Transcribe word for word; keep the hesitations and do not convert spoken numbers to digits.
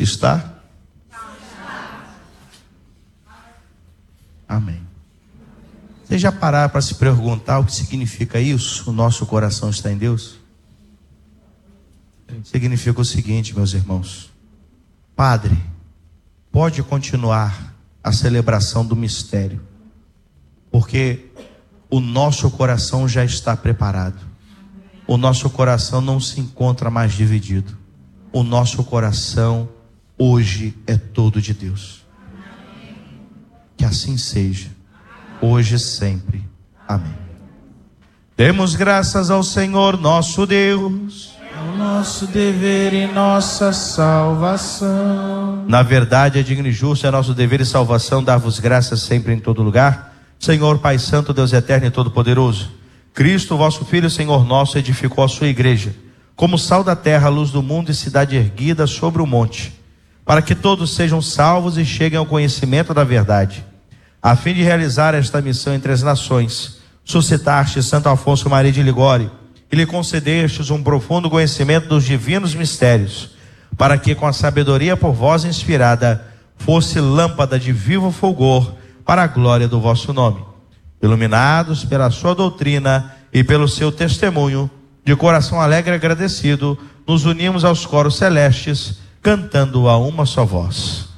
está? Amém. Vocês já pararam para se perguntar o que significa isso? O nosso coração está em Deus? Significa o seguinte, meus irmãos: Padre, pode continuar a celebração do mistério, porque o nosso coração já está preparado. O nosso coração não se encontra mais dividido. O nosso coração hoje é todo de Deus. Que assim seja, hoje e sempre. Amém. Demos graças ao Senhor nosso Deus. É o nosso dever e nossa salvação. Na verdade, é digno e justo, é nosso dever e salvação dar-vos graças sempre em todo lugar. Senhor, Pai Santo, Deus eterno e todo-poderoso, Cristo, vosso Filho, Senhor nosso, edificou a sua igreja, como sal da terra, luz do mundo e cidade erguida sobre o monte, para que todos sejam salvos e cheguem ao conhecimento da verdade. A fim de realizar esta missão entre as nações, suscitaste Santo Afonso Maria de Ligório e lhe concedestes um profundo conhecimento dos divinos mistérios, para que com a sabedoria por vós inspirada fosse lâmpada de vivo fulgor para a glória do vosso nome. Iluminados pela sua doutrina e pelo seu testemunho, de coração alegre e agradecido, nos unimos aos coros celestes, cantando a uma só voz.